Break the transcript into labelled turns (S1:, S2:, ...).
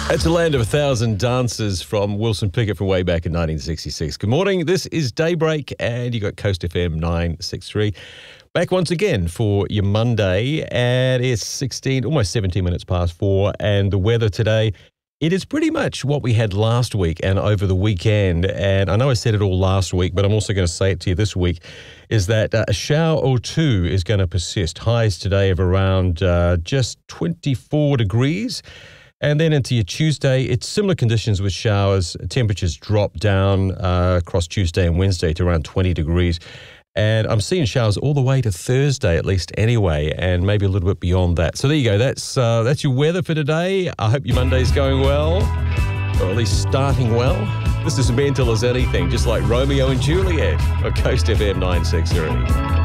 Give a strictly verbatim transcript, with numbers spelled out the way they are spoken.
S1: It's a land of a thousand dances from Wilson Pickett from way back in nineteen sixty-six. Good morning. This is Daybreak, and you got Coast F M nine sixty-three. Back once again for your Monday, and it's sixteen, almost seventeen minutes past four, and the weather today, it is pretty much what we had last week and over the weekend. And I know I said it all last week, but I'm also going to say it to you this week, is that uh, a shower or two is going to persist. Highs today of around uh, just twenty-four degrees. And then into your Tuesday, it's similar conditions with showers. Temperatures drop down uh, across Tuesday and Wednesday to around twenty degrees. And I'm seeing showers all the way to Thursday, at least anyway, and maybe a little bit beyond that. So there you go. That's uh, that's your weather for today. I hope your Monday's going well, or at least starting well. This is mental as anything, just like Romeo and Juliet on Coast F M nine sixty-three.